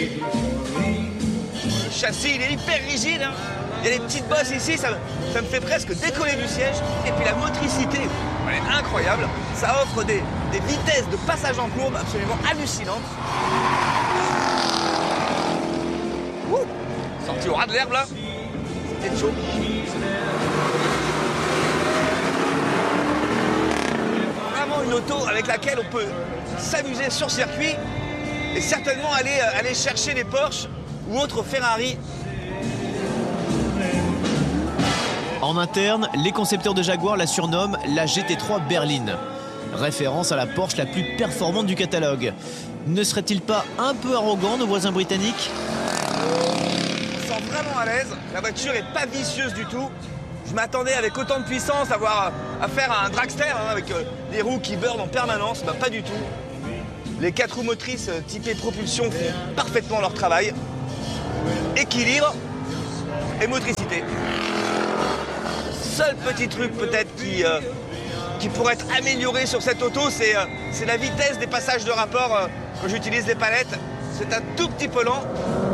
Le châssis, il est hyper rigide, hein. Il y a des petites bosses ici, ça me fait presque décoller du siège. Et puis la motricité, elle est incroyable. Ça offre des vitesses de passage en courbe absolument hallucinantes. Ouh, sorti au ras de l'herbe là. C'était chaud. Vraiment une auto avec laquelle on peut s'amuser sur circuit et certainement aller chercher des Porsche ou autres Ferrari. En interne, les concepteurs de Jaguar la surnomment la GT3 berline. Référence à la Porsche la plus performante du catalogue. Ne serait-il pas un peu arrogant, nos voisins britanniques? On se sent vraiment à l'aise. La voiture est pas vicieuse du tout. Je m'attendais avec autant de puissance à faire un dragster hein, avec des roues qui burnent en permanence. Bah, pas du tout. Les 4 roues motrices typées propulsion font parfaitement leur travail. Équilibre et motricité. Seul petit truc peut-être qui pourrait être amélioré sur cette auto, c'est la vitesse des passages de rapport quand j'utilise les palettes. C'est un tout petit peu lent.